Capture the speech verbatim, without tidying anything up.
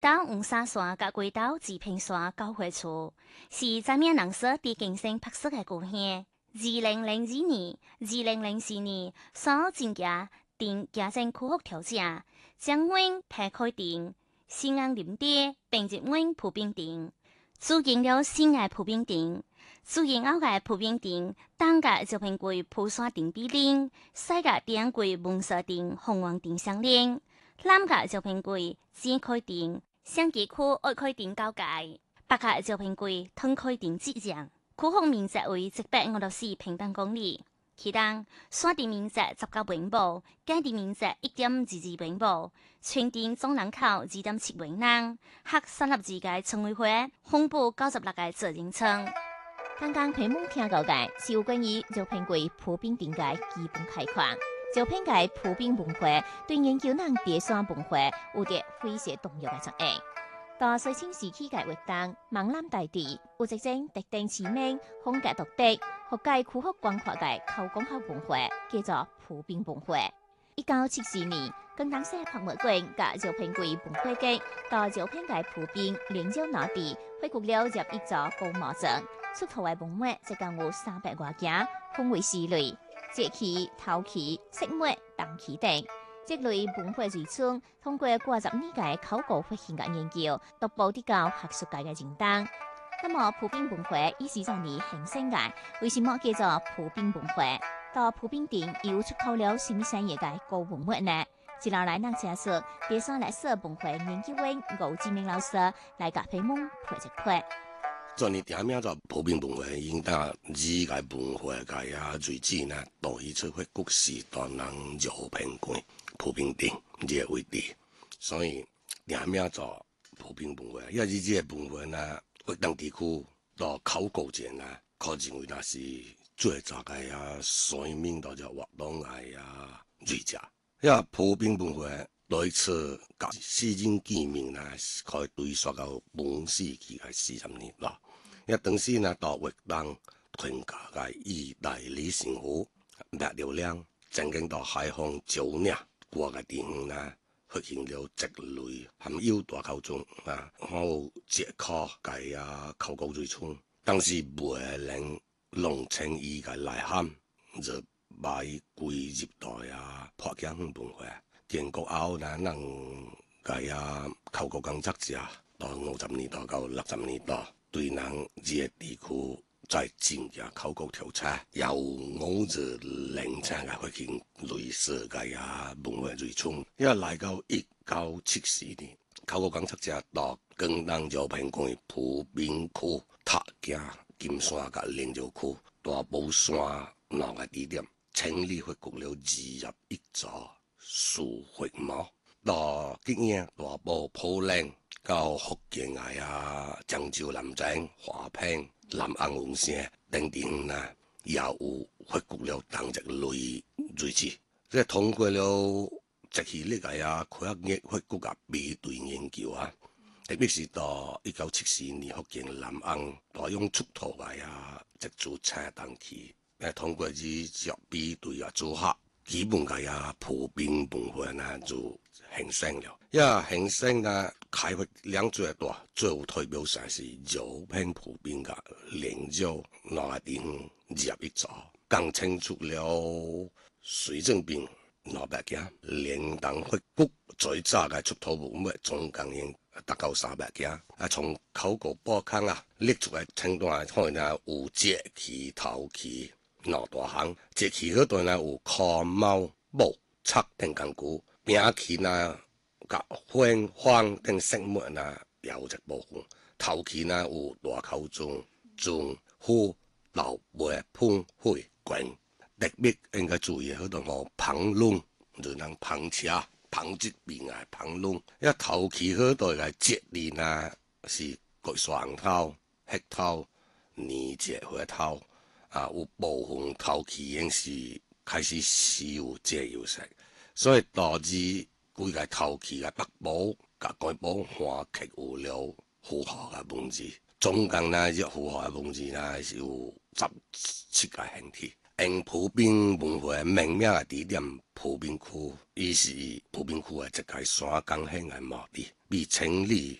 到五沙山甲軌道治平山交匯處，是查面人說佇金星拍攝嘅故鄉。二零零二年、二零零四年所參加定家政科學調查，將阮劈開定，新安林地並入阮蒲冰店，租建了新嘅蒲冰店。租建後嘅蒲冰店，當個就評為蒲山店比鄰，西個點為文社店、鳳凰店相鄰，南個就評為尖開店、相機區愛開店交界，北個就評為通開店之上。區域面積為一百五十四平方公里，其中山地面積十九平方，街地面積一點二二平方，全店總人口二點七萬人，合三十二個村委會，分布九十六個責任村。 剛剛屏幕聽到嘅是有關於招聘櫃蒲冰店嘅基本概況。招聘嘅蒲冰文化對研究人地山文化有着非常重要嘅作用。到西清時期嘅活動，閩南大地有一種特定知名、風格獨特、學界區域廣闊嘅考古學文化，叫做蒲冰文化。一九七四年，廣東省博物館甲招聘櫃文化局到招聘嘅蒲冰連州拿地，開掘了入一座高墓葬，出土嘅文物一共有三百多件，分為四類：節器、陶器、飾物、銅器等。這類文化遺存通過過十年嘅考古發現嘅研究，逐步得到學術界嘅認同。那麼蒲冰文化以是怎樣形成嘅？為什麼叫做蒲冰文化？到蒲冰店又出土了什麼產業嘅古文物呢？接落來讓介紹第三歷史文化研究員吳志明老師來甲屏幕陪一陪。 做你點名做蒲冰文化，應當以個文化界啊最主呢，到以出發國時代人招聘館蒲冰店呢個位置，所以點名做蒲冰文化。因為呢個文化呢，活動地區到考古界呢，可認為那是最早嘅啊，所以面到就活動嘅啊最早。因為蒲冰文化對此甲史前記名呢，可以追溯到本世紀嘅四十年啦。因為當時呢，到活動團家嘅意大利政府滅流量，曾經到海防招領過嘅地方呢，發現了這類含有大口中啊，然後截考嘅啊考古最初，當時未能弄清伊嘅內涵，就把伊歸入到啊破鏡文化。建國後呢，人嘅啊考古工作者到五十年代到六十年代，對人這個地區在進行考古調查，有五十零層嘅發現類似嘅啊文化遺存。因為來到一九七四年，考古工作者到廣東招聘館蒲冰區、塔鏡、金山甲靈州區、大埔山兩個地點，清理發掘了二十一座樹穴墓，到今年大埔普寧到福建嘅啊漳州南靖、華平、南安文城等地方呢，也有發掘了同一類遺址。即係通過了即係呢個啊科學嘅發掘甲比對研究啊，特別是到一九七四年福建南安大用出土嘅啊即組青銅器，誒通過呢隻比對啊組合。基本嘅啊蒲冰文化呢就形成了，因為形成呢開發量最大，最有代表性是招聘蒲冰嘅靈州那個地方入一座，更清楚了水晶冰那百件，連同發掘最早嘅出土文物總共應達到三百件。啊，從考古報刊啊列出來清單看呢有節器、陶器。老大行，節器嗰度呢有箍、貓、木、漆等工具，兵器呢、甲花方等飾物呢有一部分，陶器呢有大口鐘、鐘、壺、豆杯、盆、灰、罐，特別應該注意嗰度有烹籠，就能烹車、烹製邊嘅烹籠。因為陶器嗰度嘅節理呢是桂雙頭、黑頭、泥節花頭。啊，有部分陶器已經是開始使用借油色，所以導致規個陶器嘅北部、甲關部環刻有了符號嘅文字。總共呢，這符號嘅文字呢是有十七個形體， 因普兵文化命名嘅地點普兵區，伊是普兵區嘅一個山崗興嘅墓地，被清理